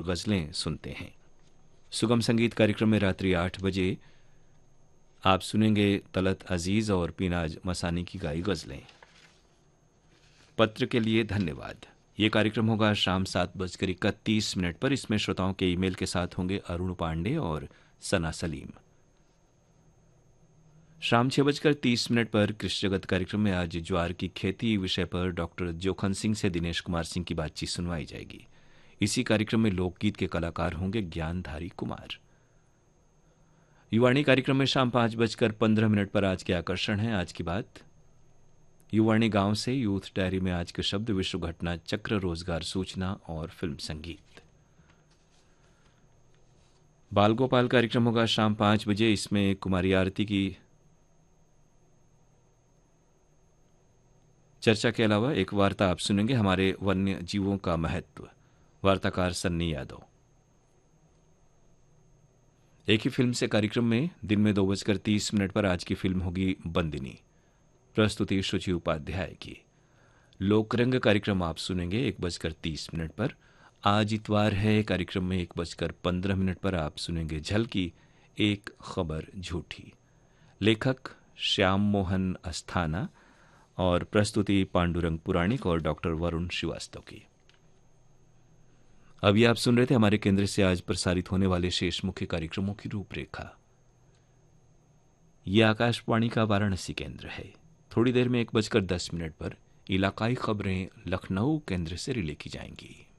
और गज़लें सुनते हैं। सुगम संगीत कार्यक्रम में रात्रि 8 बजे आप सुनेंगे तलत अजीज और पीनाज मसानी की गाई गज़लें। पत्र के लिए धन्यवाद। ये कार्यक्रम होगा शाम 7:31 पर। इसमें श्रोताओं के ईमेल के साथ होंगे अरुण पांडे और सना सलीम। शाम 6:30 पर कृषि जगत कार्यक्रम में आज ज्वार की खेती विषय पर डॉक्टर जोखन सिंह से दिनेश कुमार सिंह की बातचीत सुनवाई जाएगी। इसी कार्यक्रम में लोकगीत के कलाकार होंगे ज्ञानधारी कुमार। युवाणी कार्यक्रम में शाम 5:15 पर आज के आकर्षण है आज की बात। युवाणी गांव से यूथ डायरी में आज के शब्द विश्व घटना चक्र, रोजगार सूचना और फिल्म संगीत। बाल गोपाल कार्यक्रम होगा शाम 5 बजे। इसमें कुमारी आरती की चर्चा के अलावा एक वार्ता आप सुनेंगे, हमारे वन्य जीवों का महत्व, वार्ताकार सन्नी यादव। एक ही फिल्म से कार्यक्रम में दिन में 2:30 पर आज की फिल्म होगी बंदिनी, प्रस्तुति शुचि उपाध्याय की। लोकरंग कार्यक्रम आप सुनेंगे 1:30 पर। आज इतवार है कार्यक्रम में 1:15 पर आप सुनेंगे झलकी, एक खबर झूठी। लेखक श्याम मोहन अस्थाना और प्रस्तुति पांडुरंग पुराणिक और डॉक्टर वरुण श्रीवास्तव की। अभी आप सुन रहे थे हमारे केंद्र से आज प्रसारित होने वाले शेष मुख्य कार्यक्रमों की रूपरेखा। यह आकाशवाणी का वाराणसी केंद्र है। थोड़ी देर में 1:10 पर इलाकाई खबरें लखनऊ केंद्र से रिले की जाएंगी।